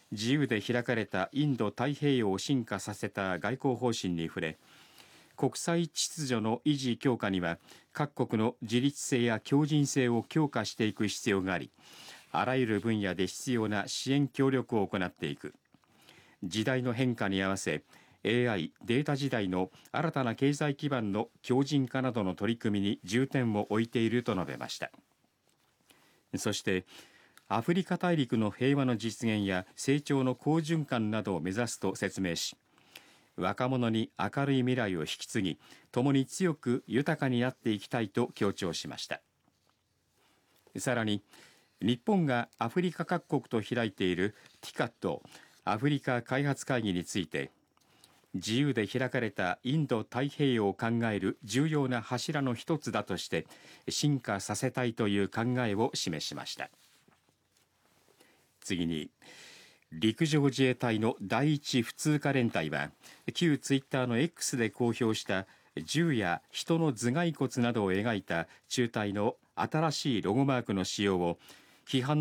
自由で開かれたインド太平洋を進化させた外交方針に触れ、国際秩序の維持強化には各国の自立性や強靭性を強化していく必要があり、あらゆる分野で必要な支援協力を行っていく。時代の変化に合わせ AI データ時代の新たな経済基盤の強靭化などの取り組みに重点を置いていると述べました。そしてアフリカ大陸の平和の実現や成長の好循環などを目指すと説明し、若者に明るい未来を引き継ぎ、共に強く豊かになっていきたいと強調しました。さらに日本がアフリカ各国と開いている TICAD アフリカ開発会議について、自由で開かれたインド太平洋を考える重要な柱の一つだとして進化させたいという考えを示しました。次に、陸上自衛隊の第一普通科連隊は旧ツイッターの X で公表した銃や人の頭蓋骨などを描いた中隊の新しいロゴマークの使用を批判